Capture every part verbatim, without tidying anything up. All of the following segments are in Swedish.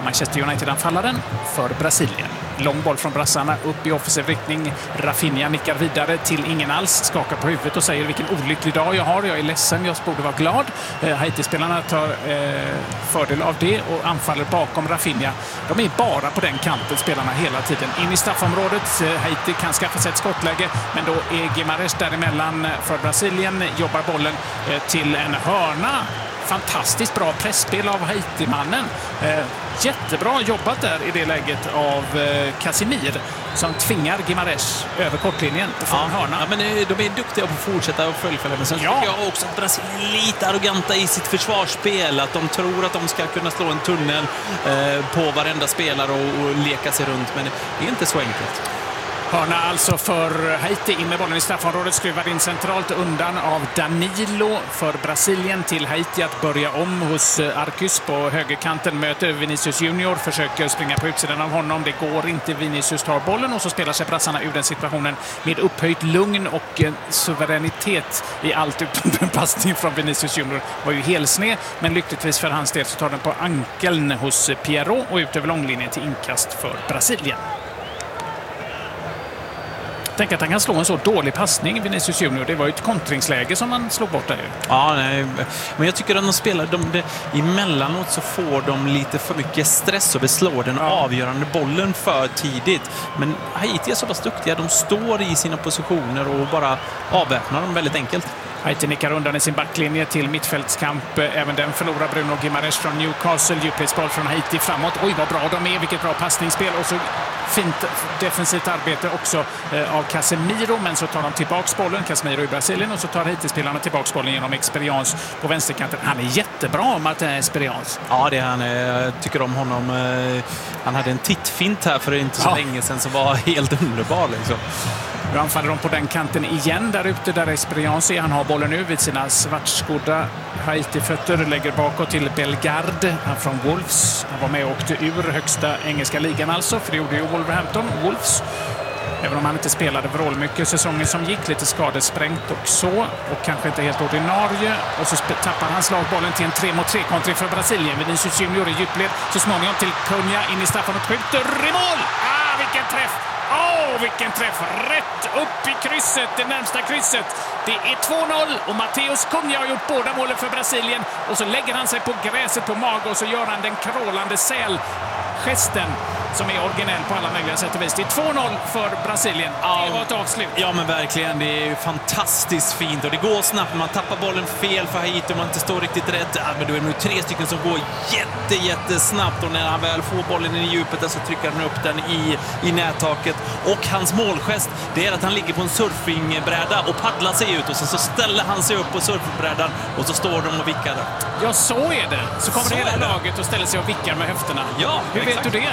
Manchester United-anfallaren för Brasilien. Lång boll från brassarna upp i offensiv riktning. Rafinha nickar vidare till ingen alls. Skakar på huvudet och säger vilken olycklig dag jag har. Jag är ledsen, jag borde vara glad. Eh, Haiti-spelarna tar eh, fördel av det och anfaller bakom Rafinha. De är bara på den kanten, spelarna hela tiden. In i straffområdet. Eh, Haiti kan skaffa sig ett skottläge, men då är Guimarães däremellan för Brasilien. Jobbar bollen eh, till en hörna. Fantastiskt bra pressspel av Haiti-mannen. Eh, jättebra jobbat där i det läget av eh, Casemiro som tvingar Guimarães över kortlinjen från ja, hörna. Ja, men de är duktiga på att fortsätta och fullfölja. Men sen ja. tycker jag också att Brasilien är lite arroganta i sitt försvarsspel. Att de tror att de ska kunna slå en tunnel eh, på varenda spelare och, och leka sig runt. Men det är inte så enkelt. Hörna alltså för Haiti, in med bollen i straffområdet, skruvad in centralt undan av Danilo för Brasilien till Haiti att börja om hos Arcus på högerkanten, möter Vinicius Junior, försöker springa på utsidan av honom, det går inte, Vinicius tar bollen och så spelar sig brassarna ur den situationen med upphöjt lugn och suveränitet i allt utom en passning från Vinicius Junior var ju helsned, men lyckligtvis för hans del så tar den på ankeln hos Pierrot och ut över långlinjen till inkast för Brasilien. Tänk att han kan slå en så dålig passning, Vinicius Junior. Det var ju ett kontringsläge som man slog bort där. Ja, nej. Men jag tycker att de spelar de, det, emellanåt så får de lite för mycket stress och beslår den ja. avgörande bollen för tidigt. Men Haiti är så pass duktiga. De står i sina positioner och bara avväpnar dem väldigt enkelt. Haiti nickar undan i sin backlinje till mittfältskamp. Även den förlorar Bruno Guimarães från Newcastle. Djupledsboll från Haiti framåt. Oj, vad bra de är. Vilket bra passningsspel. Och så fint defensivt arbete också eh, av Casemiro. Men så tar de tillbaks bollen. Casemiro i Brasilien. Och så tar Haiti-spelarna tillbaks bollen genom Experience på vänsterkanten. Han är jättebra, Martin Experience. Ja, det är han. Jag tycker om honom. Han hade en tittfint här för inte så ja. länge sedan som var helt underbar liksom. Nu anfaller de på den kanten igen där ute där Experience är. Han har bollen nu vid sina svartskodda Haiti-fötter. Lägger bakåt till Bellegarde. Han från Wolves. Han var med och åkte ur högsta engelska ligan alltså. För det gjorde ju Wolverhampton. Wolves. Även om han inte spelade vrål mycket säsongen som gick. Lite skadesprängt och så. Och kanske inte helt ordinarie. Och så tappar han slagbollen till en tre mot tre kontring för Brasilien. Vinicius Junior i djupled. Så småningom till Cunha in i straffen och skjuter i mål. Ah, vilken träff! Åh, oh, vilken träff! Rätt upp i krysset, det närmsta krysset. Det är två noll och Matheus Cunha har gjort båda målen för Brasilien. Och så lägger han sig på gräset på mage och så gör han den krålande säl-gesten som är originell på alla möjliga sätt och vis. Det är två noll för Brasilien. Ja, det var ett avslut. Ja, men verkligen. Det är fantastiskt fint och det går snabbt. Man tappar bollen fel för Haiti och man inte står riktigt rätt. Ja, men då är det nu tre stycken som går jätte, jättesnabbt och när han väl får bollen i djupet så trycker han upp den i, i nättaket. Och hans målgest, det är att han ligger på en surfingbräda och paddlar sig ut och sen så ställer han sig upp på surfingbrädan och så står de och vickar där. Ja, så är det. Så kommer så det hela laget och ställer sig och vickar med höfterna. Ja, hur exakt. vet du det?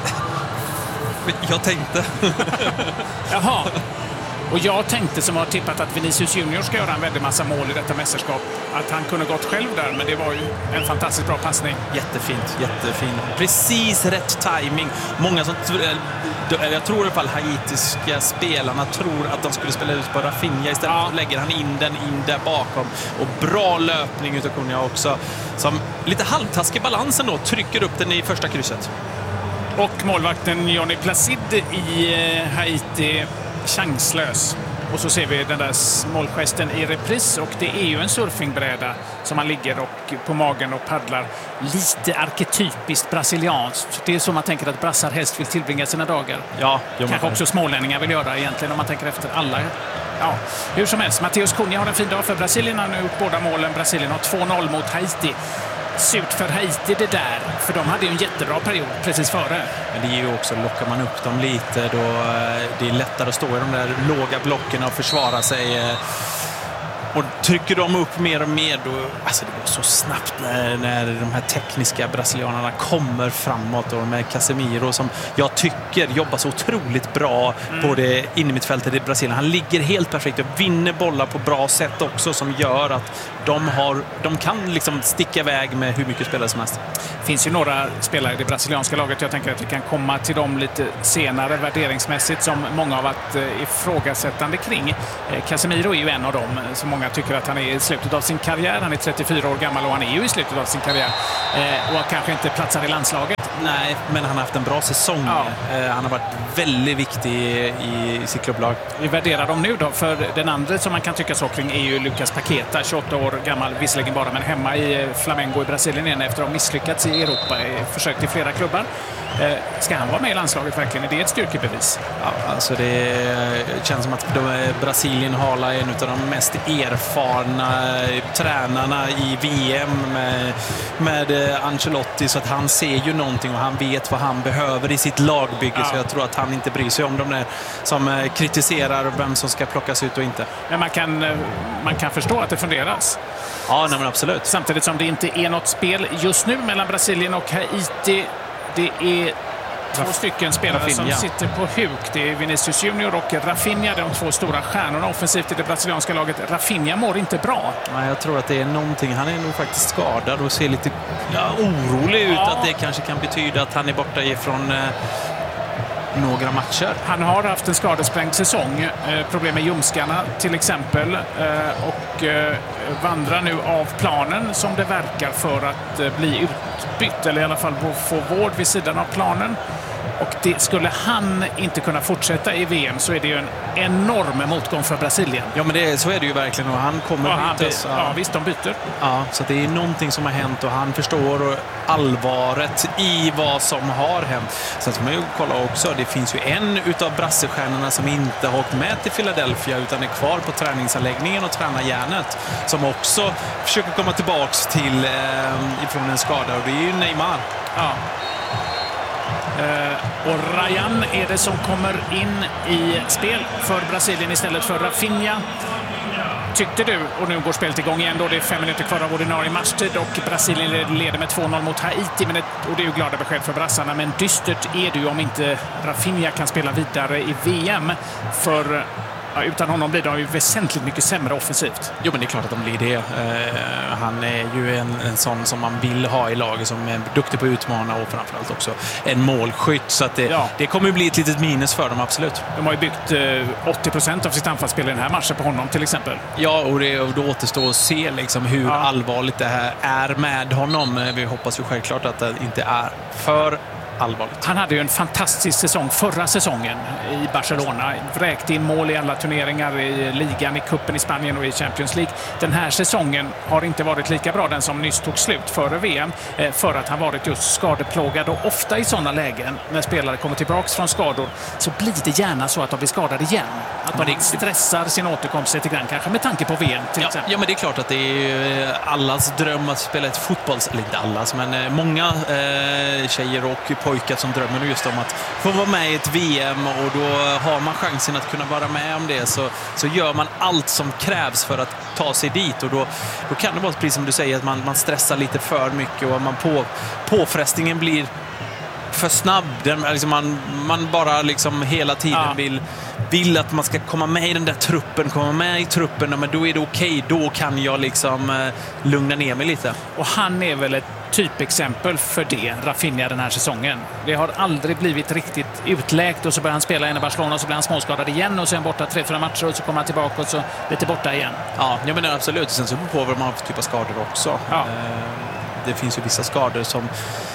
Jag tänkte. Jaha. Och jag tänkte som har tippat att Vinicius Junior ska göra en väldigt massa mål i detta mästerskap. Att han kunde gått själv där, men det var ju en fantastiskt bra passning. Jättefint, jättefint. Precis rätt timing. Många som, jag tror i alla fall haitiska spelarna tror att de skulle spela ut på Rafinha. Istället ja. lägger han in den in där bakom. Och bra löpning utav Cunha också. Som lite halvtaskig balansen då, trycker upp den i första krysset. Och målvakten Johnny Placide i Haiti chanslös. Och så ser vi den där målgesten i repris och det är ju en surfingbräda som man ligger och på magen och paddlar. Lite arketypiskt brasilianskt. Det är så man tänker att brassar helst vill tillbringa sina dagar. Ja, kanske också smålänningar vill göra egentligen om man tänker efter alla. Ja, hur som helst. Matheus Cunha har en fin dag för Brasilien. Han har gjort båda målen. Brasilien har två noll mot Haiti. Surt för Haiti det där, för de hade ju en jättebra period precis före. Men det är ju också, lockar man upp dem lite då det är lättare att stå i de där låga blocken och försvara sig. Och trycker de upp mer och mer då, alltså det går så snabbt när, när de här tekniska brasilianerna kommer framåt och med Casemiro som jag tycker jobbar så otroligt bra mm. på det in i mittfältet i Brasilien. Han ligger helt perfekt och vinner bollar på bra sätt också som gör att de, har, de kan liksom sticka iväg med hur mycket spelare som helst. Det finns ju några spelare i det brasilianska laget. Jag tänker att vi kan komma till dem lite senare värderingsmässigt som många har varit ifrågasättande kring. Casemiro är ju en av dem som många tycker att han är i slutet av sin karriär. Han är trettiofyra år gammal och han är ju i slutet av sin karriär. Eh, och kanske inte platsar i landslaget. Nej, men han har haft en bra säsong. Ja. Han har varit väldigt viktig i sitt klubblag. Vi värderar dem nu då, för den andra som man kan tycka så kring är ju Lucas Paqueta, tjugoåtta år gammal, visserligen bara, men hemma i Flamengo i Brasilien igen efter att ha misslyckats i Europa, försökt i flera klubbar. Ska han vara med i landslaget verkligen? Är det ett styrkebevis? Ja, alltså det känns som att de, Brasilien har en av de mest erfarna tränarna i V M med, med Ancelotti, så att han ser ju någonting och han vet vad han behöver i sitt lagbygge. Ja. Så jag tror att han inte bryr sig om de där som kritiserar vem som ska plockas ut och inte. Men man kan, man kan förstå att det funderas. Ja, nej, men absolut. Samtidigt som det inte är något spel just nu mellan Brasilien och Haiti. Det är två stycken spelare Rafinha. Som sitter på huk. Det är Vinicius Junior och Rafinha, de två stora stjärnorna offensivt i det brasilianska laget. Rafinha mår inte bra. Nej, jag tror att det är någonting. Han är nog faktiskt skadad och ser lite ja, orolig ut. Ja. Att det kanske kan betyda att han är borta ifrån eh, några matcher. Han har haft en skadesprängd säsong. Eh, problem med ljumskarna till exempel. Eh, och eh, vandrar nu av planen som det verkar för att eh, bli utbytt. Eller i alla fall få vård vid sidan av planen. Och det, skulle han inte kunna fortsätta i V M så är det ju en enorm motgång för Brasilien. Ja, men det, så är det ju verkligen. Och han kommer ja, bytas. Ja, visst, de byter. Ja, så det är någonting som har hänt och han förstår allvaret i vad som har hänt. Sen ska man ju kolla också, det finns ju en utav brassestjärnorna som inte har åkt med till Philadelphia utan är kvar på träningsanläggningen och tränar järnet. Som också försöker komma tillbaks till eh, ifrån en skada, och det är ju Neymar. Ja. Uh, och Ryan är det som kommer in i spel för Brasilien istället för Rafinha. Tyckte du, och nu går spelet igång igen då, det är fem minuter kvar av ordinarie matchtid och Brasilien leder med två noll mot Haiti, men det, och det är ju glada besked för brassarna, men dystert är det ju om inte Rafinha kan spela vidare i V M, för ja, utan honom blir det ju väsentligt mycket sämre offensivt. Jo, men det är klart att de blir det. Uh, han är ju en, en sån som man vill ha i laget, som är duktig på att utmana och framförallt också en målskytt. Så att det, ja. det kommer bli ett litet minus för dem, absolut. De har ju byggt uh, åttio procent av sitt anfallsspel i den här matchen på honom till exempel. Ja, och, det, och då återstår att se liksom hur ja. allvarligt det här är med honom. Vi hoppas ju självklart att det inte är för allvarligt. Han hade ju en fantastisk säsong förra säsongen i Barcelona. Vräkte in mål i alla turneringar i ligan, i kuppen i Spanien och i Champions League. Den här säsongen har inte varit lika bra, den som nyss tog slut före V M, för att han varit just skadeplågad. Och ofta i sådana lägen, när spelare kommer tillbaka från skador, så blir det gärna så att de blir skadade igen. Att de stressar sin återkomst lite grann, kanske med tanke på V M till ja, exempel. Ja, men det är klart att det är allas dröm att spela ett fotbolls... Eller inte allas, men många eh, tjejer och pojkar som drömmer just om att få vara med i ett V M, och då har man chansen att kunna vara med om det, så, så gör man allt som krävs för att ta sig dit, och då, då kan det vara precis som du säger att man, man stressar lite för mycket och man på, påfrestningen blir för snabb. Den, liksom man, man bara liksom hela tiden ja. vill, vill att man ska komma med i den där truppen, komma med i truppen, men då är det okej, då kan jag liksom eh, lugna ner mig lite. Och han är väl ett typexempel för det, Rafinha, den här säsongen. Det har aldrig blivit riktigt utläkt, och så börjar han spela in i Barcelona och så blir han småskadad igen och sen borta tre, fyra matcher och så kommer han tillbaka och så lite borta igen. Ja, jag menar absolut. Sen så beror på vad man har för typ av skador också. Ja. Det finns ju vissa skador som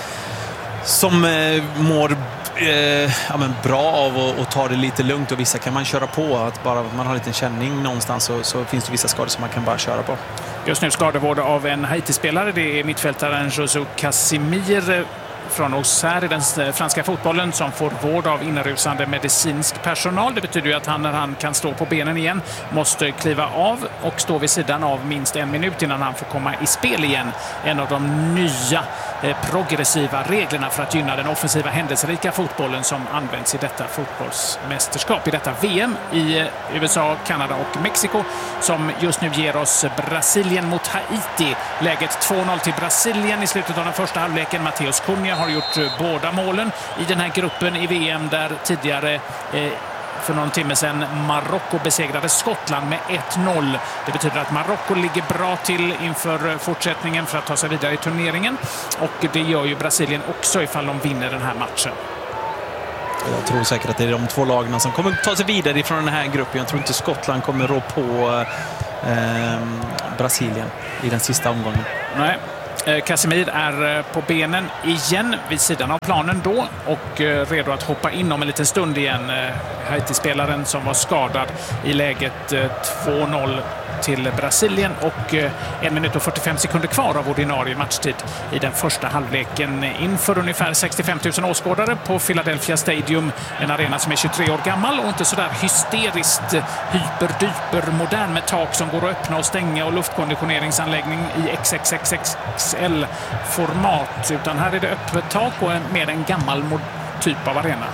som eh, mår eh, ja, men bra av att, att ta det lite lugnt, och vissa kan man köra på. Att bara man har en liten känning någonstans, så, så finns det vissa skador som man kan bara köra på. Just nu skadevård av en Haiti-spelare. Det är mittfältaren José Casimir från Auxerre i den franska fotbollen som får vård av inrusande medicinsk personal. Det betyder ju att han, när han kan stå på benen igen, måste kliva av och stå vid sidan av minst en minut innan han får komma i spel igen. En av de nya eh, progressiva reglerna för att gynna den offensiva händelserika fotbollen som används i detta fotbollsmästerskap, i detta V M i eh, U S A, Kanada och Mexiko, som just nu ger oss Brasilien mot Haiti. Läget två noll till Brasilien i slutet av den första halvleken. Matheus Cunha har gjort båda målen i den här gruppen i V M, där tidigare eh, för någon timme sedan Marocko besegrade Skottland med ett noll. Det betyder att Marocko ligger bra till inför fortsättningen för att ta sig vidare i turneringen, och det gör ju Brasilien också ifall de vinner den här matchen. Jag tror säkert att det är de två lagarna som kommer ta sig vidare ifrån den här gruppen. Jag tror inte Skottland kommer rå på eh, Brasilien i den sista omgången. Nej. Casemir är på benen igen vid sidan av planen då och redo att hoppa in om en liten stund igen. Haiti-spelaren som var skadad i läget två noll till Brasilien och en minut och fyrtiofem sekunder kvar av ordinarie matchtid i den första halvleken inför ungefär sextiofem tusen åskådare på Philadelphia Stadium, en arena som är tjugotre år gammal och inte sådär hysteriskt hyperdyper modern med tak som går att öppna och stänga och luftkonditioneringsanläggning i X X X X L-format, utan här är det öppet tak och med en gammal typ av arena.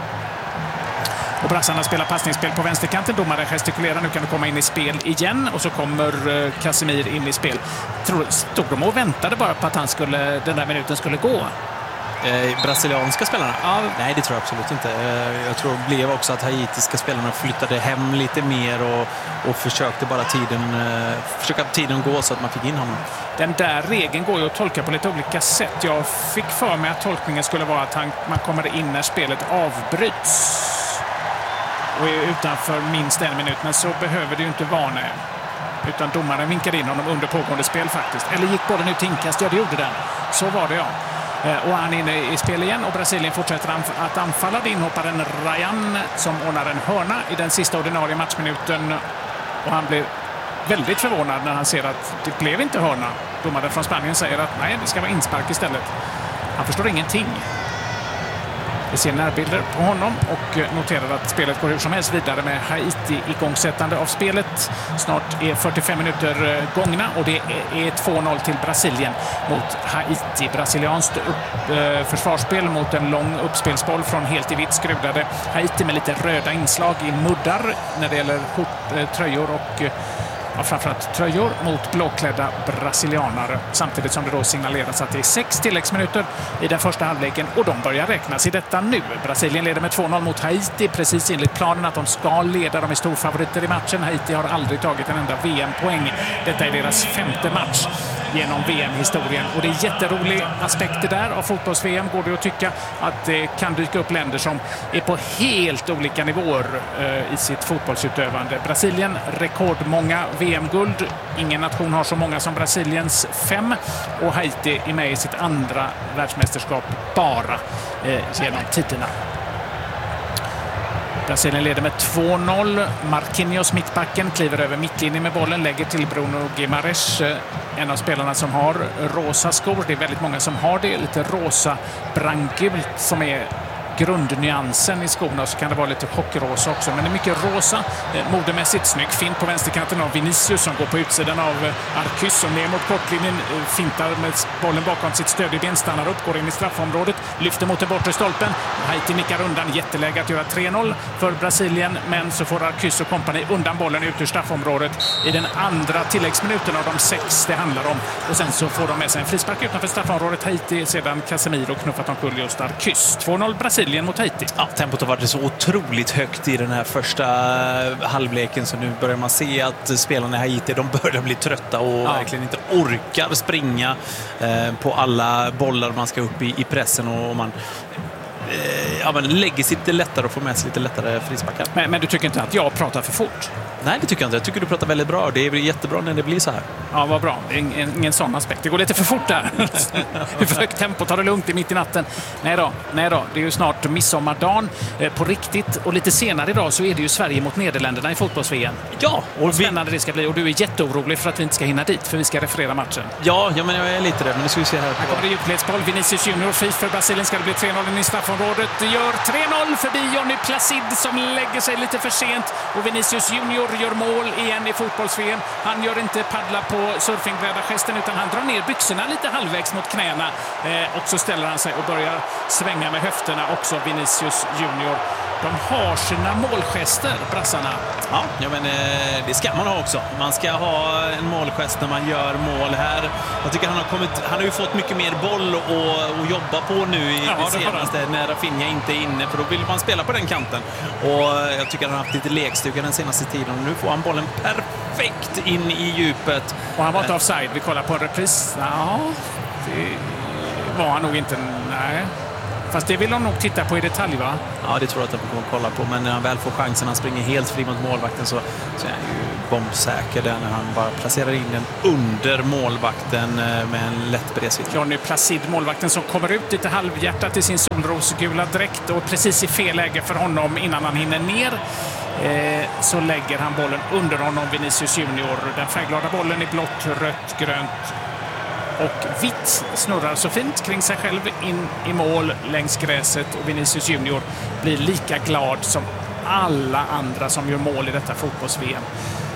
Och brassarna spelar passningsspel på vänsterkanten. Domare gestikulerar, nu kan du komma in i spel igen. Och så kommer Casemir in i spel. Tror, stod de och väntade bara på att han skulle, den där minuten skulle gå? Eh, brasilianska spelarna? Ja. Nej, det tror jag absolut inte. Eh, jag tror det blev också att haitiska spelarna flyttade hem lite mer och, och försökte bara tiden, eh, försöka tiden gå så att man fick in honom. Den där regeln går ju att tolka på lite olika sätt. Jag fick för mig att tolkningen skulle vara att han, man kommer in när spelet avbryts och är utanför minst en minut, men så behöver det ju inte vara nu. Utan domaren vinkade in honom under pågående spel faktiskt. Eller gick bollen ut till inkast? Ja, det gjorde den. Så var det, ja. Och han är inne i spel igen och Brasilien fortsätter att anfalla. Det inhopparen Ryan som ordnar en hörna i den sista ordinarie matchminuten. Och han blir väldigt förvånad när han ser att det blev inte hörna. Domaren från Spanien säger att nej, det ska vara inspark istället. Han förstår ingenting. Vi ser närbilder på honom och noterar att spelet går hur som helst vidare med Haiti igångsättande av spelet. Snart är fyrtiofem minuter gångna och det är två noll till Brasilien mot Haiti. Brasilianskt upp, eh, försvarsspel mot en lång uppspelsboll från helt i vitt skrudade Haiti med lite röda inslag i muddar när det gäller skjort, eh, tröjor och ja, framförallt tröjor mot blåklädda brasilianare. Samtidigt som det då signaleras att det är sex tilläggsminuter i den första halvleken och de börjar räknas i detta nu. Brasilien leder med två noll mot Haiti, precis enligt planen att de ska leda. De är storfavoriter i matchen. Haiti har aldrig tagit en enda V M-poäng. Detta är deras femte match genom V M-historien. Och det är jätterolig aspekter där av fotbolls-V M, går det att tycka att det kan dyka upp länder som är på helt olika nivåer eh, i sitt fotbollsutövande. Brasilien, rekordmånga V M-guld. Ingen nation har så många som Brasiliens fem. Och Haiti är med i sitt andra världsmästerskap bara eh, genom tiderna. Brasilien leder med två noll. Marquinhos, mittbacken, kliver över mittlinjen med bollen, lägger till Bruno Guimaraes, en av spelarna som har rosa skor. Det är väldigt många som har det. Lite rosa brandgult som är grundnyansen i skorna, så kan det vara lite chockrosa också, men det är mycket rosa, eh, modemässigt snyggt. Fint på vänsterkanten av Vinicius som går på utsidan av eh, Arcus som ner mot kortlinjen, eh, fintar med bollen bakom sitt stödjeben, stannar upp, går in i straffområdet, lyfter mot den bortre stolpen. Haiti nickar undan, jätteläge att göra tre noll för Brasilien, men så får Arcus och kompani undan bollen ut ur straffområdet i den andra tilläggsminuten av de sex det handlar om, och sen så får de med sig en frispark utanför straffområdet. Haiti, sedan Casemiro knuffat omkull just Arcus. två noll Brasilien mot Haiti. Ja, tempot har varit så otroligt högt i den här första halvleken, så nu börjar man se att spelarna i Haiti, de börjar bli trötta och ja. verkligen inte orkar springa eh, på alla bollar man ska upp i, i pressen, och, och man eh, ja, man lägger sig lite lättare och får med sig lite lättare frisparkar. Men, men du tycker inte att jag pratar för fort? Nej, det tycker jag inte. Jag tycker du pratar väldigt bra. Det är jättebra när det blir så här. Ja, vad bra. Det är ingen, ingen sån aspekt. Det går lite för fort där. Hur för högt tempo, tar det lugnt i mitt i natten. Nej då, nej då. Det är ju snart midsommardagen eh, på riktigt. Och lite senare idag så är det ju Sverige mot Nederländerna i fotbolls-V M. Ja, och vi... spännande det ska bli. Och du är jätteorolig för att vi inte ska hinna dit, för vi ska referera matchen. Ja, ja men jag är lite rädd. Men det ska vi se här. Här kommer det djupledsboll. Vinicius Junior, fri för Brasilien. Ska det bli tre noll i straffområdet. Det gör tre noll förbi Johnny Placid som lägger sig lite för sent. Och Vinicius Junior gör mål igen i fotbolls-V M. Han gör inte paddla på surfingbräda-gesten, utan han drar ner byxorna lite halvvägs mot knäna. Eh, och så ställer han sig och börjar svänga med höfterna också, Vinicius Junior. De har sina målgester, brassarna. Ja, ja men eh, det ska man ha också. Man ska ha en målgest när man gör mål här. Jag tycker han har kommit, han har ju fått mycket mer boll att jobba på nu i ja, det senaste när Rafinha inte är inne, för då vill man spela på den kanten. Och jag tycker han har haft lite lekstuga den senaste tiden. Nu får han bollen perfekt in i djupet. Och han var inte offside. Vi kollar på en repris. Ja, det var han nog inte. Nej. Fast det vill de nog titta på i detalj, va? Ja, det tror jag att de kommer kolla på. Men när han väl får chansen, han springer helt fri mot målvakten, så, så är han ju bombsäker där när han bara placerar in den under målvakten med en lätt bredsvitt. Johnny Placid, målvakten som kommer ut lite halvhjärtat i sin solrosgula dräkt och precis i fel läge för honom innan han hinner ner eh, så lägger han bollen under honom, Vinicius Junior. Den färgglada bollen i blått, rött, grönt och vitt snurrar så fint kring sig själv in i mål längs gräset och Vinicius Junior blir lika glad som alla andra som gör mål i detta fotbolls-V M.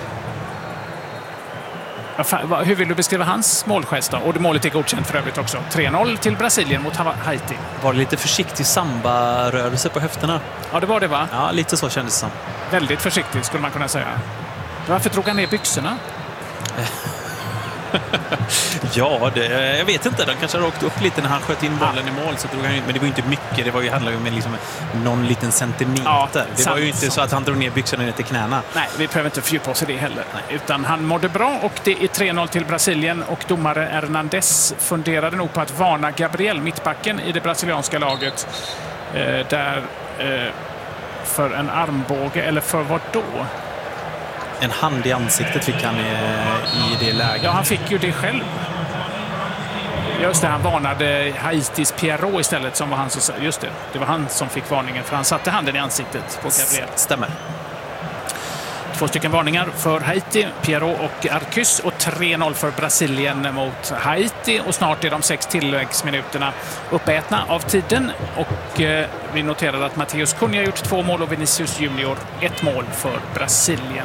Hur vill du beskriva hans målgest då? Och det målet är godkänt för övrigt också. tre noll till Brasilien mot Haiti. Var det lite försiktig samba-rörelse på höfterna? Ja, det var det va? Ja, lite så kändes det som. Väldigt försiktig skulle man kunna säga. Varför drog han ner byxorna? Ja, det, jag vet inte. Den kanske har åkt upp lite när han sköt in bollen ja. i mål. Så drog han, men det var ju inte mycket. Det var ju, handlade ju om liksom någon liten centimeter. Ja, det sant, var ju inte sant. Så att han drog ner byxorna ner till knäna. Nej, vi behöver inte fördjupa oss i det heller. Nej. Utan han mådde bra och det är tre noll till Brasilien. Och domare Hernandez funderade nog på att varna Gabriel, mittbacken i det brasilianska laget. Eh, där eh, för en armbåge, eller för vad då? En hand i ansiktet fick han i, i det läget. Ja, han fick ju det själv. Just det, han varnade Haitis Pierrot istället som var han som, just det, det var han som fick varningen för han satte handen i ansiktet på Gabriel. Stämmer. Två stycken varningar för Haiti, Pierrot och Arcus och tre noll för Brasilien mot Haiti och snart är de sex tilläggsminuterna uppätna av tiden och eh, vi noterar att Matheus Cunha har gjort två mål och Vinicius Junior ett mål för Brasilien.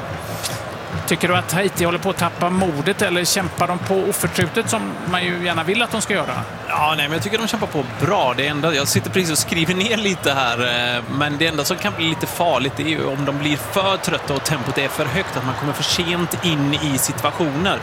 Tycker du att Haiti håller på att tappa modet eller kämpar de på oförtrutet som man ju gärna vill att de ska göra? Ja, nej, men jag tycker de kämpar på bra. Det enda, jag sitter precis och skriver ner lite här, men det enda som kan bli lite farligt är ju om de blir för trötta och tempot är för högt, att man kommer för sent in i situationer.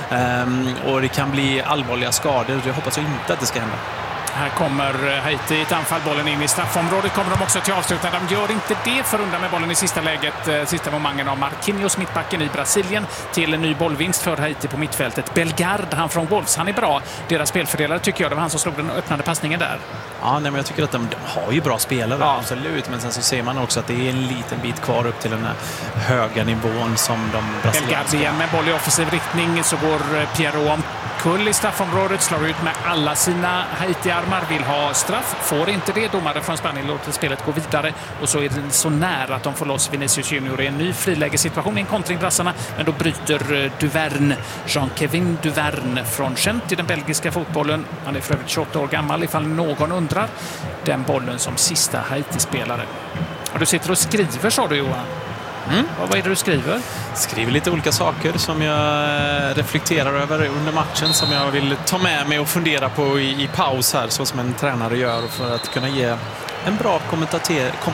Um, och det kan bli allvarliga skador. Jag hoppas inte att det ska hända. Här kommer Haiti i ett anfall, bollen in i straffområdet. Kommer de också till avslutning. De gör inte det för undan med bollen i sista läget. Sista momangen av Marquinhos, mittbacken i Brasilien, till en ny bollvinst för Haiti på mittfältet. Belgard, han från Wolves, han är bra. Deras spelfördelare tycker jag, det var han som slog den öppnande passningen där. Ja, nej, men jag tycker att de, de har ju bra spelare, ja. Absolut. Men sen så ser man också att det är en liten bit kvar upp till den här höga nivån som de brasilianska. Belgard igen med boll i offensiv riktning, så går Pierrot omkull i straffområdet, slår ut med alla sina Haiti-armar, vill ha straff, får inte det. Domare från Spanien låter spelet gå vidare och så är det så nära att de får loss Vinicius Junior i en ny frilägesituation i en kontring brassarna, men då bryter Duverne, Jean-Kevin Duverne, från känt i den belgiska fotbollen. Han är för övrigt tjugoåtta år gammal ifall någon undrar, den bollen som sista Haiti-spelare. Och du sitter och skriver, sa du, Johan. Mm. Vad är det du skriver? Skriver lite olika saker som jag reflekterar över under matchen, som jag vill ta med mig och fundera på i, i paus här, så som en tränare gör, för att kunna ge en bra kommentator. Kom...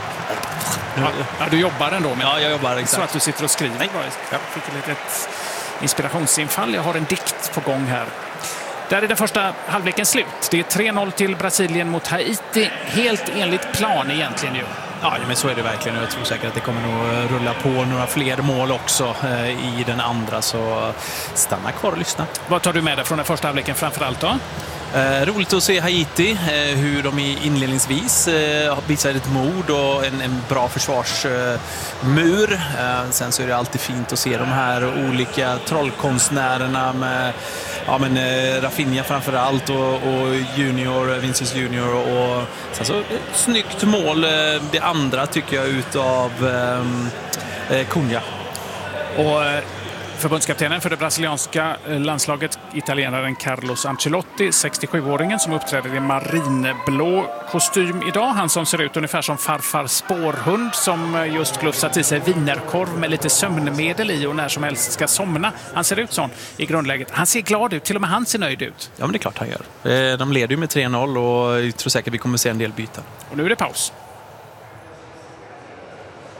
Ja, ja, du jobbar ändå med. Ja, jag jobbar exakt. Så att du sitter och skriver. Nej. Jag fick ett litet inspirationsinfall. Jag har en dikt på gång här. Där är den första halvleken slut. Det är tre noll till Brasilien mot Haiti. Helt enligt plan egentligen ju. Ja, men så är det verkligen. Jag tror säkert att det kommer nog rulla på några fler mål också eh, i den andra. Så stanna kvar och lyssna. Vad tar du med dig från den första halvleken framförallt då? Eh, roligt att se Haiti, eh, hur de inledningsvis eh, har visat ett mod och en, en bra försvarsmur. Eh, eh, sen så är det alltid fint att se de här olika trollkonstnärerna med ja, men, eh, Rafinha framförallt och, och Junior, Vinicius Junior, och sen så ett snyggt mål, eh, det andra tycker jag, utav eh, Cunha. Och eh, förbundskaptenen för det brasilianska landslaget, italienaren Carlos Ancelotti, sextiosjuåringen som uppträder i marinblå kostym idag. Han som ser ut ungefär som farfar spårhund som just glufsat i sig vinerkorv med lite sömnmedel i och när som helst ska somna. Han ser ut sån i grundläget. Han ser glad ut, till och med han ser nöjd ut. Ja, men det är klart han gör. De leder ju med tre noll och jag tror säkert vi kommer se en del byten. Och nu är det paus.